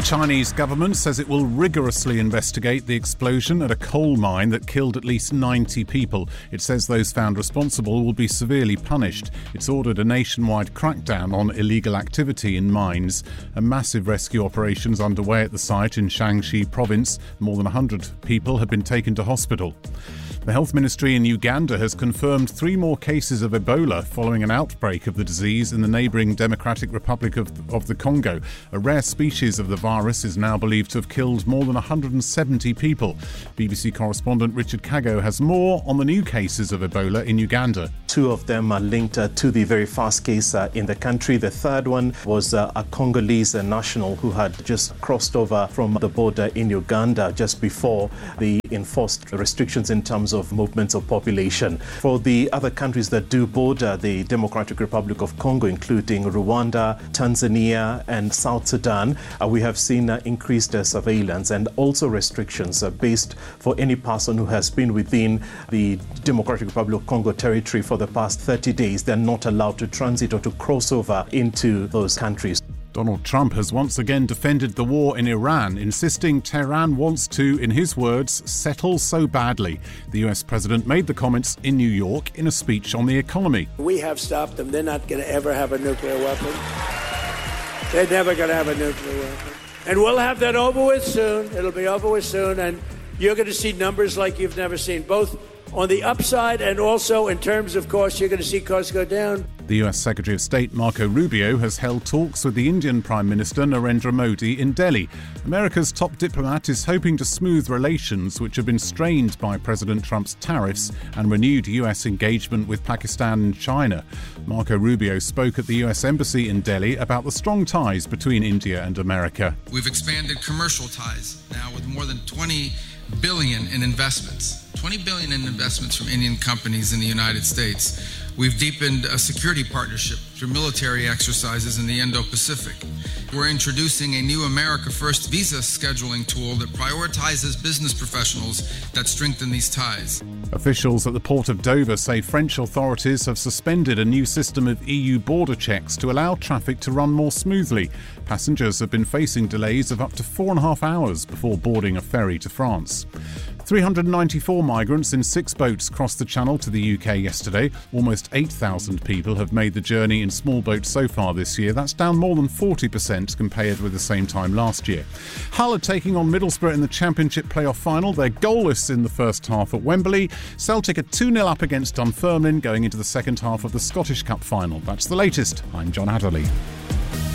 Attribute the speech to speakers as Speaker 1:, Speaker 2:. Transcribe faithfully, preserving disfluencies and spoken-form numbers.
Speaker 1: Chinese government says it will rigorously investigate the explosion at a coal mine that killed at least ninety people. It says those found responsible will be severely punished. It's ordered a nationwide crackdown on illegal activity in mines. A massive rescue operation is underway at the site in Shaanxi province. More than one hundred people have been taken to hospital. The Health Ministry in Uganda has confirmed three more cases of Ebola following an outbreak of the disease in the neighbouring Democratic Republic of, of the Congo. A rare species of the virus is now believed to have killed more than one hundred seventy people. B B C correspondent Richard Kago has more on the new cases of Ebola in Uganda.
Speaker 2: Two of them are linked uh, to the very first case uh, in the country. The third one was uh, a Congolese uh, national who had just crossed over from the border in Uganda just before the enforced restrictions in terms of movements of population. For the other countries that do border the Democratic Republic of Congo, including Rwanda, Tanzania and South Sudan, uh, we have seen uh, increased uh, surveillance and also restrictions uh, based for any person who has been within the Democratic Republic of Congo territory for the past thirty days. They're not allowed to transit or to cross over into those countries.
Speaker 1: Donald Trump has once again defended the war in Iran, insisting Tehran wants to, in his words, settle so badly. The U S president made the comments in New York in a speech on the economy.
Speaker 3: We have stopped them. They're not going to ever have a nuclear weapon. They're never going to have a nuclear weapon. And we'll have that over with soon. It'll be over with soon. And you're going to see numbers like you've never seen, both on the upside and also in terms of costs. You're going to see costs go down.
Speaker 1: The U S Secretary of State Marco Rubio has held talks with the Indian Prime Minister Narendra Modi in Delhi. America's top diplomat is hoping to smooth relations which have been strained by President Trump's tariffs and renewed U S engagement with Pakistan and China. Marco Rubio spoke at the U S Embassy in Delhi about the strong ties between India and America.
Speaker 4: We've expanded commercial ties now with more than twenty billion dollars in investments. twenty billion dollars in investments from Indian companies in the United States. We've deepened a security partnership through military exercises in the Indo-Pacific. We're introducing a new America First visa scheduling tool that prioritizes business professionals that strengthen these ties.
Speaker 1: Officials at the port of Dover say French authorities have suspended a new system of E U border checks to allow traffic to run more smoothly. Passengers have been facing delays of up to four and a half hours before boarding a ferry to France. three hundred ninety-four migrants in six boats crossed the Channel to the U K yesterday. Almost eight thousand people have made the journey in small boats so far this year. That's down more than forty percent compared with the same time last year. Hull are taking on Middlesbrough in the Championship playoff final. They're goalless in the first half at Wembley. Celtic are two nil up against Dunfermline going into the second half of the Scottish Cup final. That's the latest. I'm John Adderley.